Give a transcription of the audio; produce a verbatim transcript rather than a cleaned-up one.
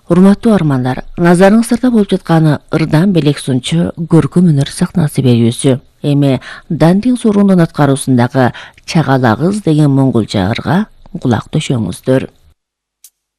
Урматтуу армандар, назарыңыздарда болуп жатканы ырдан белек сунчу көркөм өнөр сахнасы берүүсү. Эми Дандин Сурундун аткаруусундагы Чагалагыз деген моңголча ырга кулак төшөңүздөр.